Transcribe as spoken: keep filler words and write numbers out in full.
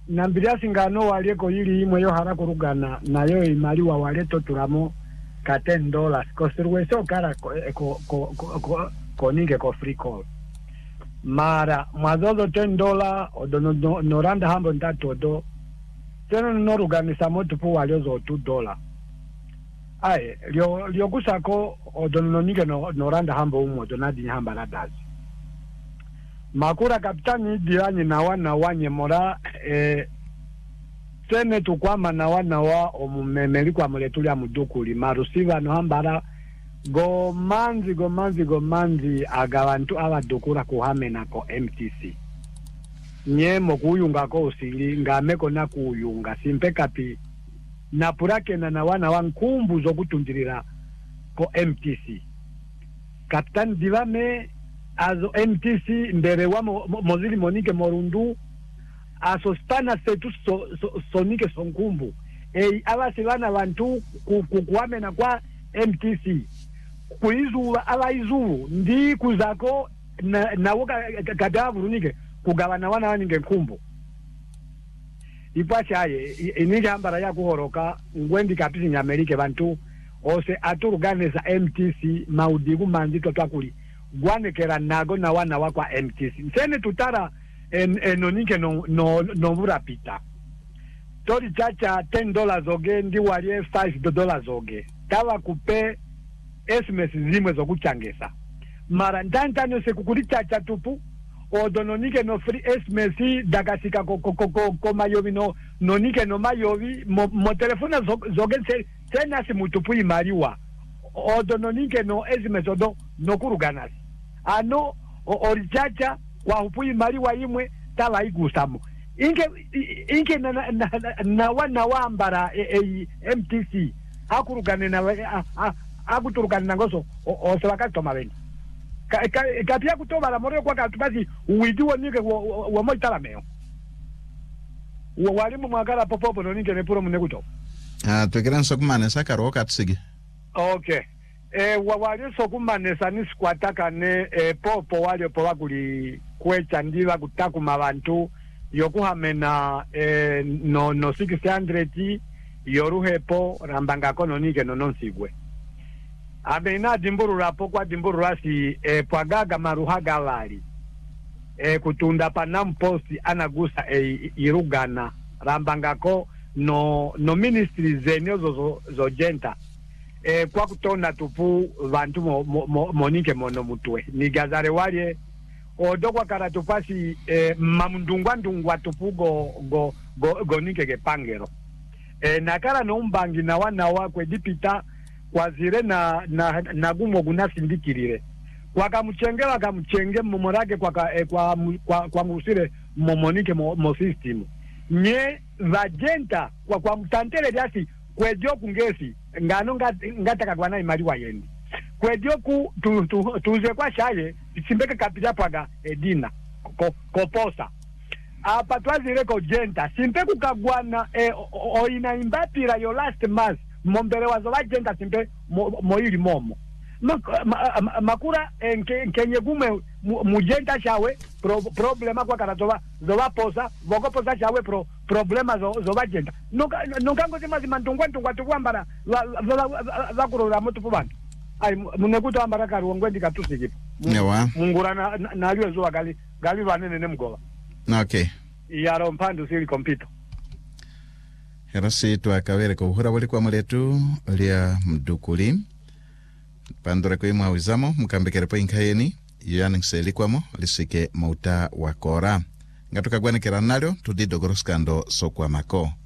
nambiria singano wale ko yili imwe yo hara kurugana nayo imali wa wale to turamo ka ten dollars kosirwe so kara ko ko ko ko koninge ko free call mara mwazozo ten dollars odo no, no randa hambo ntatu odo tena no ruganisa moto po wale zo two dollars ai lyo lyo kusako odo no nige no, no randa hambo umo odo nadi hamba na dazi makura kapitani dirani na wana wanye mora eh tene tukwama na wana wa omumemeli kwa muletulia mudukuli marusiva no hambara go manzi go manzi go manzi agabantu abadukura kuhamena ko M T C nyemo kuyunga ko usili ngameko na kuyunga simpe kapi na purake na na wana wankumbu zo kutundirira ko M T C kapitani divame azo M T C mbere wa mo, mo, mozili monike morundu aso spana setu so, so, sonike sonkumbu e abasi bana bantu kukwame na kwa M T C kuizuwa abaizuwu ndi kuzako na nawo kadavu runike kugabana wana waninge nkumbu ipwachaye inija ambara ya kuhoroka ngwendi kapisi nyamerike bantu ose aturuganeza M T C maudigu manzito twakuli gwanekera nago na wana wakwa M T C sene tutara en enonike no no no burapita tori chacha ten dollars oge ndi walie five dollars oge tawa kupe S M S zimwe zo kuchangesa mara ntantano se kukuri chacha tupu odononike no free S M S dagasika ko ko ko ko mayovi no nonike no mayovi mo, mo telefona zoge se sena si mutupu imariwa odononike no S M S odo no kuruganasi ano orichacha kwa hupui mariwa imwe tala igusamo inke inke na na, na, na wana wambara e, e, M T C akurugane na akuturugane na ngoso osebaka tomabeni ka ka kapia kutoba la moreo kwa katubazi uidiwo nike wa moitala meo walimu mwagala popopo no nike ne puro munekuto ah tukiran sokumane sakaro katsigi okay e wawali sokumanesa niskwataka ne e, popo wali po baguli kwecha ndiba kutaku mabantu yokuhamena e, no no six hundred yoruhepo rambanga kono nike no nonsigwe amena dimburu rapo kwa dimburu rasi e, pwagaga maruhaga wali e, kutunda panam posti anagusa e, irugana rambanga ko no no ministry zenyo zo, zo, zo jenta eh kwa kutonda tupu bantu mo, mo, mo, monike mono mutwe ni gazare wale odokwa karatupasi eh mamundungwa ndungwa tupu go go go, go nike ge pangero eh nakala no mbangi na wana wakwe dipita kwa zire na na nagumo gunasindikirire kwa kamuchengela kamuchenge momorake kwa ka, eh, kwa kwa kwa musire momonike mo, mo system nye vagenta kwa kwa mtantele jasi kwejo kungesi ngano ngataka kwana imali wa yendi kwejo ku tu, tu, tuze kwa shaye simbeke kapita paga edina ko koposa apa twazire ko jenta simpe kukagwana e, o, o ina imbapira yo last month mombere wazo wa jenta simpe mo, mo ili momo ma, ma, ma, makura enke kenye gume mujenta shawe pro, problema kwa karatoba zoba posa voko posa shawe pro problema zo zo bajenta nuka nuka ngozi mazima ntungwa ntungwa tukwambara za kurora moto pubantu ai munekuto ambara karu ngwendi katusiki yawa mungura na na aliyo zo gali gali banene nemgoba okay yaro mpando sili kompito herasi tu akawere ko hura wali kwa maletu lia mdukuli pandore ko imwa wizamo mkambekere po inkayeni yani nseli kwamo lisike mauta wakora ngatuka gwane keranalyo tudido goroskando sokwa mako